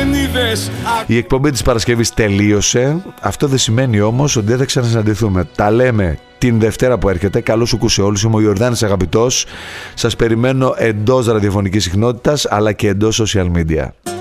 Η εκπομπή της Παρασκευής τελείωσε. Αυτό δεν σημαίνει όμως ότι δεν θα ξανασυναντηθούμε. Τα λέμε την Δευτέρα που έρχεται. Καλό σου κούσε όλους. Είμαι ο Ιορδάνης Αγαπητός. Σας περιμένω εντός ραδιοφωνικής συχνότητας αλλά και εντός social media.